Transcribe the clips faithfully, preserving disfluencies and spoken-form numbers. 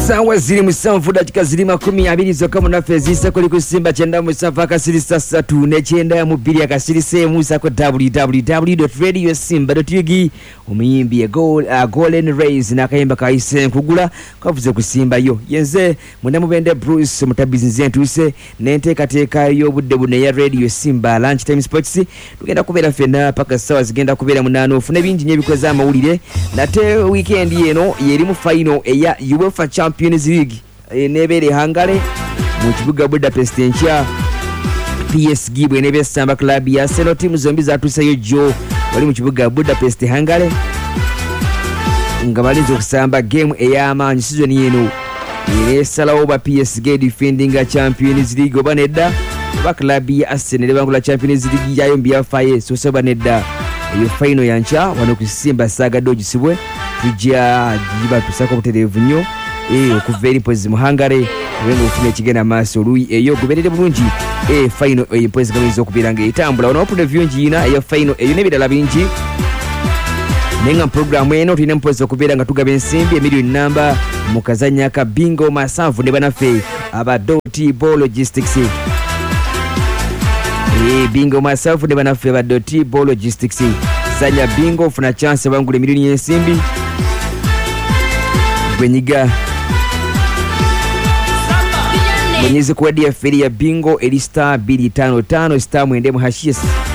Sawa ziri musanvu dakika ziri makumi abiri zokka munaffe ezisa kuli kusimba kyenda musanvu akasirisa ssatu n'ekyenda ya mubiri akasirisa emu sako w w w dot radio simba dot u g omuyimbi goal uh, golden rays n'akayimba kayise nkugula kavuze kusimbayo yenze munamubende Bruce mutabizinze ntuse n'enteekateeka y'obudde buno ya radio simba lunch time sports tugenda kubeera ffenna paka sawa zigenda kubeera munaana ofune bingi nnyo ebikoze amawulire nate weekend eno yerimu final eya UEFA Champions League nebere hangale mu kibuga Budapest enkya P S G bwe nebe Samba Club ya Arsenal team zombi zatuseyo jo wali mu kibuga Budapest hangale nga balinze okusamba game ey'amaanyi season eno ere salawo ba P S G defending a Champions League oba nedda ba club ya Arsenal bangula Champions League yayo mbiafaye so soba nedda eyo final yancha wano kusimba saga dogisibwe tujja jiba tusako buterevu nnyo eh okuveri pozi muhangare wengo ufune kigenda maso lui eyo goberere bulungi eh final eyo pozi gamizo kubiranga etambula ono opune vyonjina eyo final eyo nebidala bingi nenga programu eno tulina mpozi okubera tugabe ensimbi emiliyoni namba mukazanya ka bingo masavu ne banafe aba Doti Ball Logistics eh bingo masavu ne banafe aba Doti Ball Logistics sanya bingo funa chance bangule miliyoni ensimbi gwenyiga Mwenyezi kwa dia feri ya bingo eli star bili tano tano star mwende muhashis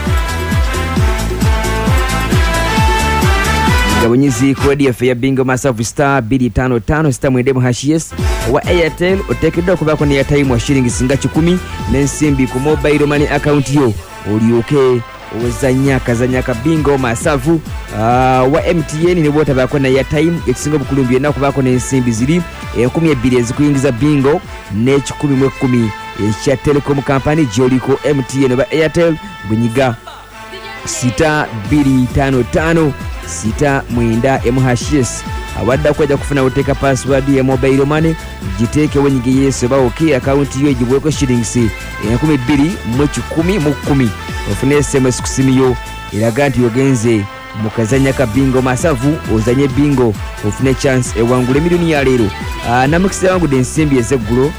Mwenyezi kwa dia feri ya bingo masafu star bili tano tano star mwende muhashis wa Airtel otekedo kubako ni ya time wa shilingi singa chukumi nensimbi ku mobile money account yo ulioke ozanyaka zanyaka bingo masafu uh, wa M T N ni bota bako na ya time ekisinga bukulumbi na kubako na ensimbi ziri ekumi ebiri ezikuingiza bingo ne kikumi mu kumi ekya Telecom company joliko M T N ba Airtel bunyiga sita bili tano tano sita mwenda mhs awadda kwaja kufuna uteka password ya mobile money jiteke wenyige yeso ba okay account yo ejibweko shillings ekumi ebiri mu kikumi mu kumi ofune S M S kusimiyo iraganti yogenze mukazanya ka bingo masavu ozanye bingo ofune chance ewangule miliyoni ya lero namukise wangu densimbi ezeggulo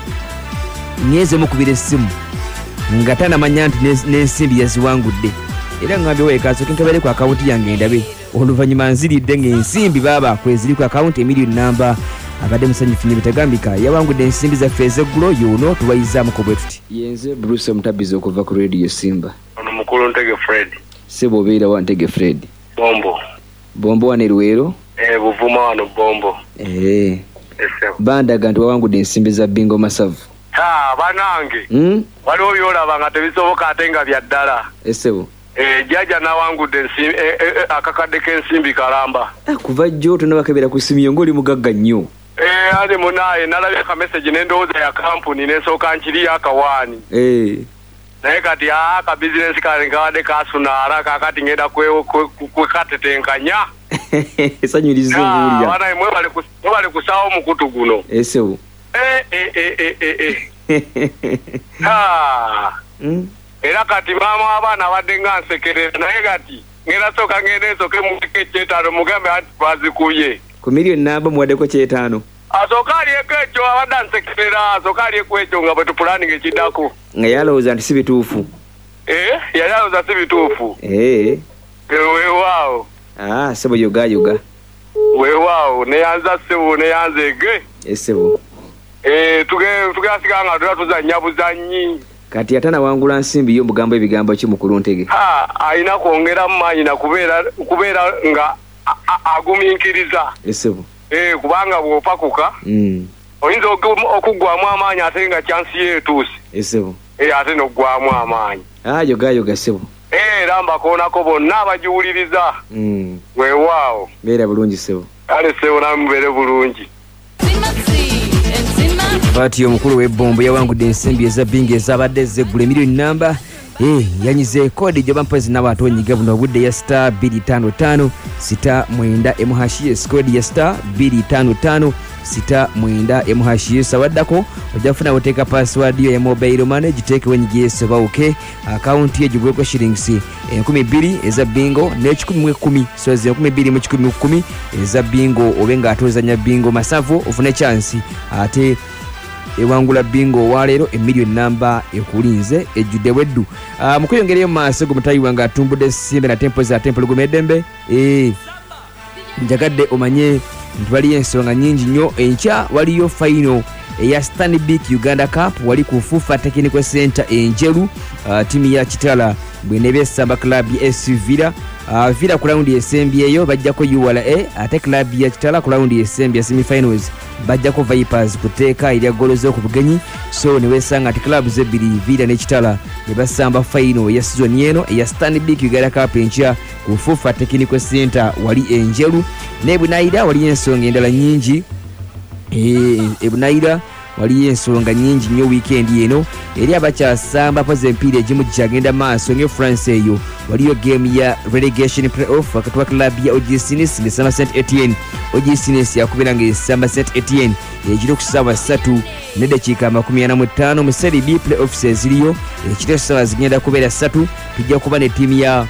nyeze mukubire simu ngatana manyanti nensimbi yaziwangudde era ngambe wekaso kinkabere kwa account yange ndabe oluvanyuma nziridde ngensimbi baba kweziri kwa account emiliyoni namba abadde musanyifunye bitagambika yawangudde ensimbi za fezeggulo yono tubayiza mukobwe tuti yenze Bruce mutabizo okuva ku radio Simba ono mukulu Ntege Fred sebo beera wa Ntege Fred Bombo Bombo wane Luwero eh buvuma wano Bombo eh esebo banda gantu wawangudde ensimbi za bingo masavu ha banange mm waliwo byolaba nga tebisoboka atenga bya ddala esebo eh jaja nawangudde ensimbi eh, eh, akakadde k'ensimbi kalamba ah kuva jjo tunabakebera kusimiyo ngoli mugagga nnyo eh ali munaye nalabye ka message nendoza ya company nesoka nkiri akawani eh naye kati aka business kale ngade kasuna haraka kati ngenda kwe kwekatetenkanya esanyirizo bulya bana imwe bali ku bali kusawo mukutu guno esebo eh eh eh eh eh ha mm era kati mama abana badenga nsekerera naye kati ngenda soka ngende soke mukeke chetano mugambe ati bazikuye ku miliyoni namba muwadeko chetano azokali ekecho abada nsekerera azokali ekwecho nga bwetu planning ekidako nga yaloza nti sibituufu eh yaloza sibituufu eh ewe wao ah sebo yoga yoga we wao ne yanza sebo ne yanze ge esebo eh tuge tugasikanga ndo tuzanya buzanyi kati atana wangula nsimbi yo mugambo ebigambo kimukulu Ntege ha aina kuongera manyi na kubera kubera nga aguminkiriza esebo eh kubanga bwopakuka mm oyinza okugwamu amaanyi ate nga chance yetuusi esebo eh ate nogwamu amaanyi ah yoga yoga sebo eh ramba kona ko bonna abajuuliriza mm we wao beera bulungi sebo ale sebo namubere bulungi Pati omukulu w'ebbombo yawangudde ensimbi eza bingi ezabadde zeggula miliyoni namba eh yanyize kodi joba mpazi n'abatonyiga buno budde ya star two five five sita mwenda M H S kodi ya star two five five sita mwenda M H S awaddako ojafuna oteka password yo ya mobile money giteke wenyigiyeso bawuke account ye jibweko shillings enkumi bbiri eza bingo ne kikumi mu kumi so ze enkumi bbiri mu kikumi mu kumi eza bingo obenga atozanya bingo masavu ofune chance ate ewangula bingo walero emillion number ekulinze ejjude weddu uh, mukuyongereyo maaso gumutayi wanga atumbude simbe na tempo za tempo lugumedembe eh njagadde omanye ntwali ensonga nyingi nnyo enkya waliyo final eya Stanbic Uganda Cup wali ku Fufa Technical Center enjeru uh, timu ya Kitala bwenebe Samba Club ya S C Villa uh, Villa ku round esembi eyo bajjako U L A ate club ya Kitala ku round esembi ya semi-finals bajjako Vipers kuteeka ilya golo zo ku bugenyi so niwesanga ati club zebiri Villa ne Kitala ne basamba final ya season yeno ya Stanbic Uganda Cup enkya ku Fufa Technical Center wali enjeru ne Bunaida wali ensonga endala nyingi eh Bunaida wali ensonga nyingi nnyo weekend yeno eri abakyasamba poze empira egimu kyagenda maaso nge France eyo waliyo game ya relegation playoff wakati wa club ya O G C Nice ne Samba Saint Etienne O G C Nice yakubira nge Samba Saint Etienne ekiro ku ssaawa ssatu ne dakiika makumi ana mu ttaano mu Serie B playoffs eziriyo ekiro ssaawa zigenda kubeera ssatu tujja kuba ne ttiimu ya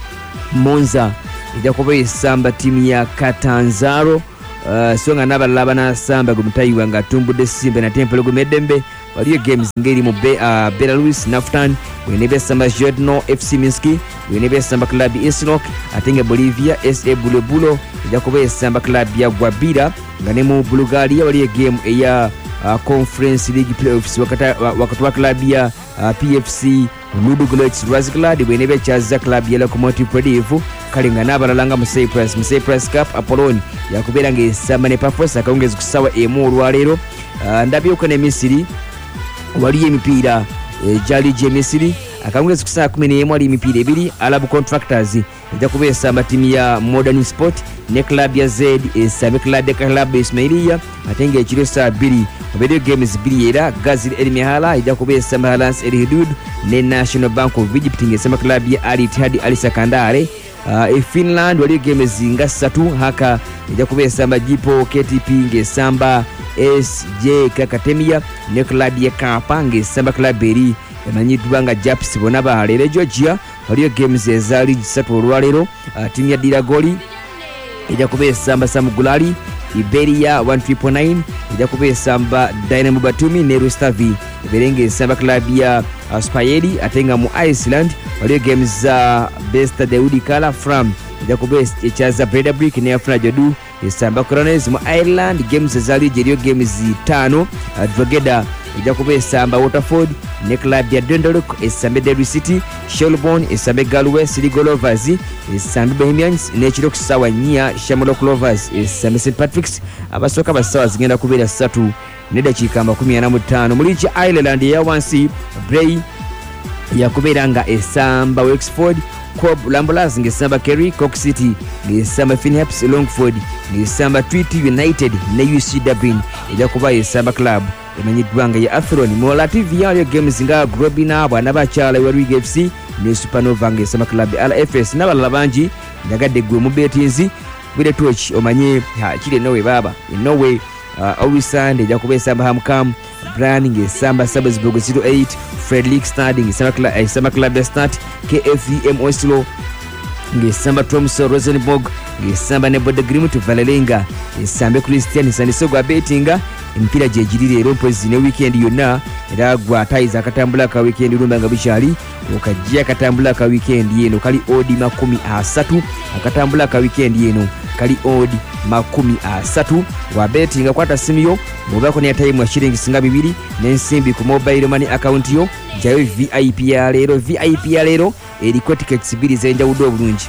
Monza ejja kuba esamba ttiimu ya Catanzaro Uh, songa nabalala banasamba gumutayi wanga atumbudde simbe na temple gumedembe waliyo games ngeri mu Be, uh, Belarus Naftan wenebe Samba Jedno F C Minsk wenebe Samba Club Isnok atenge Bolivia S A Bulobulo yakobe Samba Club ya Guabira ngane mu Bulgaria waliyo game eya uh, Conference League playoffs wakata wakati wa club ya uh, P F C Ludogorets Razgrad wenebe Chaza Club ya Lokomotiv Plovdiv kalinga nabalalanga mu Cyprus mu Cyprus Cup Apollon yakubera nge Samba ne Paphos akaongeza kusawa emu olwalero uh, ndabyuko ne Misiri waliyo emipiira e, jali je Misiri akaongeza kusawa kumi n'emu ali emipiira ebiri Arab Contractors ejja kubeera Samba timu ya Modern Sport ne club ya Z Samba Club de Club Ismailia atenge ekiro saa bbiri obere games bbiri era Gazil El Mihala ejja kubeera Samba Alliance El Hudud ne National Bank of Egypt nge Samba Club ya Al Ittihad Al Sakandare uh, e Finland waliyo games nga ssatu haka ejja kubeera Samba Jipo K T P nge Samba S J Kakatemia ne club ya Kapa nge Samba Club eri emanyiddwa nga Japs bona balere Georgia waliyo games ezaali ssatu olwalero uh, timu ya Diragoli ejja kubeera Samba Samugulali Iberia one triple nine ejja kubeera Samba Dynamo Batumi ne Rustavi eberenge Samba Club ya uh, Spayeri atenga mu Iceland waliyo games za uh, Besta Deudi Kala Fram ejja kubeera ekyaza Bredabrick ne Afra Jodu Samba Corones mu Ireland games ezaali jeriyo games tano uh, Drogeda ejja kubeera Samba Waterford ne club ya Dundalk esambe Derby City Shelbourne esambe Galway Sligo Rovers esambe Bohemians ne ekiro ku ssaawa nnya Shamrock Rovers esambe St Patrick's abasooka bassaawa zigenda kubeera ssatu ne dakiika makumi ana mu ttaano mu liigi Ireland eya wansi Bray yakubeera nga esamba Wexford Cobb Ramblers ng'esamba Kerry Cork City ng'esamba Finhaps Longford ng'esamba Tweed United ne U C Dublin ejja kuba esamba club emanyiddwa nga ya Athlone mu Latvia waliyo games nga Grobina bwana bakyala wa Riga F C ne Supernova ng'esamba club L F S n'abalala bangi ndagadde gwe mu betinzi bire torch omanye kiri nowe baba nowe uh, Owisand ejja kuba esamba Hamcam Brian ng'esamba Salzburg zero eight Frederick Stad ng'esamba club esamba club ya Start K F M Oslo ng'esamba Tromsø Rosenborg ng'esamba ne Bodø/Glimt Vålerenga esambe Christian Sandisogwa betinga empira gye giri leero mpozi ne weekend yonna era gwatayiza akatambula ka weekend lumba nga bikyali okajja akatambula ka weekend yeno kali odi makumi asatu akatambula ka weekend yeno kali odi makumi asatu wa betting kwata simyo mubako ne time ya shilingi singa bibiri n'ensimbi ku mobile money account yo jayo V I P ya leero V I P ya leero eriko tickets bibiri zenjawude obulungi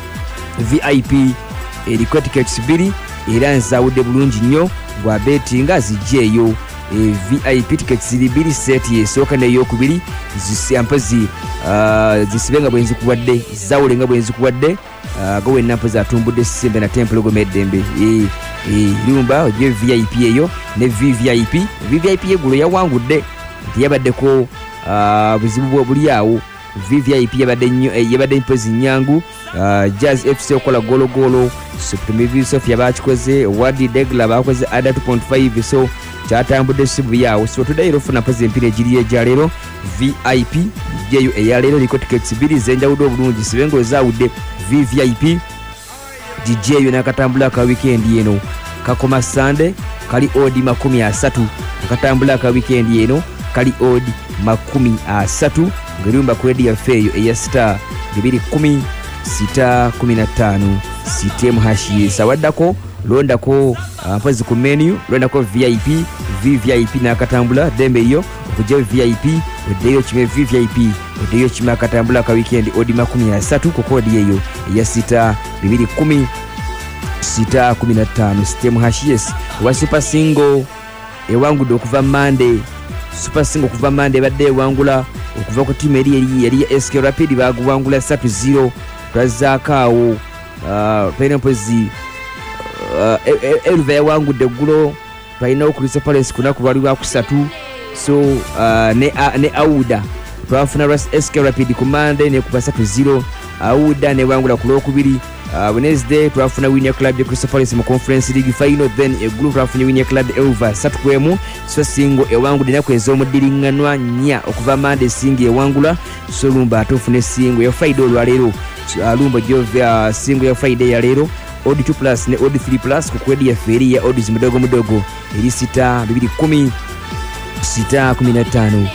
V I P eriko tickets bibiri era nzawude bulungi nnyo gwa betting azijjeeyo e V I P tickets ziri bibiri set yesooka n'eyokubiri zisampozi uh, zisibenga bwenzi kuwadde zawulenga bwenzi kuwadde uh, gowe nampozi atumbudde simbe na temple gomedembe e, e, lumba oje V I P eyo ne V V I P V V I P yegulo yawangudde nti yabaddeko uh, buzibu buli awo V V I P yabadde nnyo yabadde mpozi nyangu. uh, Jazz F C okola golo golo. Supreme V Sofia bakikoze. Wadi Degla bakoze ada two point five. So kyatambudde sibu yawo. So today ofuna mpozi empira ejiriye jalero. V I P jeyo eyalero liko tickets biri zenjawude obulungi sibengo zawudde. V V I P D J yo nakatambula ka weekend yeno kakoma Sunday kali odi makumi asatu nakatambula ka weekend yeno kali odi makumi asatu ngirumba kwedi ya feyo eya star bibiri kumi sita kumi na tano sitem hashi sawadako londako mpozi ku menu londako V I P V V I P nakatambula dembe yo kuje V I P odeyo chime V V I P odeyo chime akatambula ka weekend odi makumi asatu ku kodi yeyo ya sita bibiri kumi sita kumi na tano sitem hashies wa super single ewangude okuva Monday super single kuva Monday badde wangula okuva ku team eri yali ya S K Rapid baguwangula three zero twazakaawo uh, penepozi uh, elva yawangude gulo twalina okulisa Palace kunaku bali wa kusatu. So uh, ne, uh, ne Auda twafuna S K Rapid ku Monday ne kuba three zero. Auda ne wangula ku Lwokubiri. Uh, Wednesday twafuna Winya Club ya Crystal Palace mu Conference League final. Then a group twafuna Winya Club Elva satkwemu. So singo ewangude naku ezomudiringanwa nya okuva Monday singi ewangula. So lumba atofune singo ya Friday olwalero. So, uh, lumba jovya singo ya Friday ya lero odd two plus ne odd three plus kukwedi ya feri ya odds mudogo mudogo eri sita bibiri kumi sita kumi na tano